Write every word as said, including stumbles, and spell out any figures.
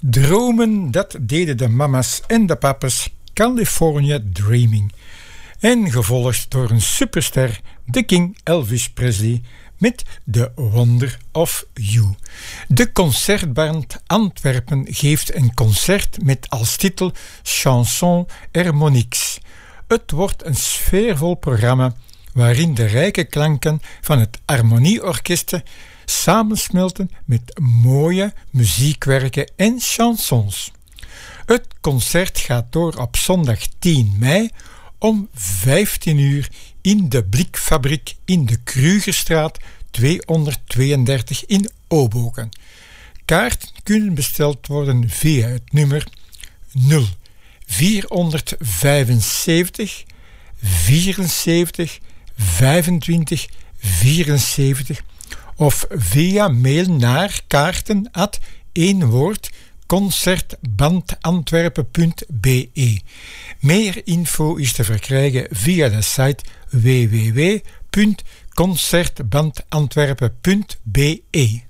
Dromen, dat deden de mama's en de papa's. California Dreaming. En gevolgd door een superster, de King Elvis Presley, met The Wonder of You. De Concertband Antwerpen geeft een concert met als titel Chanson Harmoniques. Het wordt een sfeervol programma waarin de rijke klanken van het Harmonieorkest samensmelten met mooie muziekwerken en chansons. Het concert gaat door op zondag tien mei om vijftien uur in de Blikfabriek in de Krugerstraat tweehonderdtweeëndertig in Hoboken. Kaarten kunnen besteld worden via het nummer nul vierhonderdvijfenzeventig vierenzeventig vijfentwintig vierenzeventig of via mail naar kaarten at één woord concertbandantwerpen punt be. Meer info is te verkrijgen via de site w w w punt concertbandantwerpen punt be.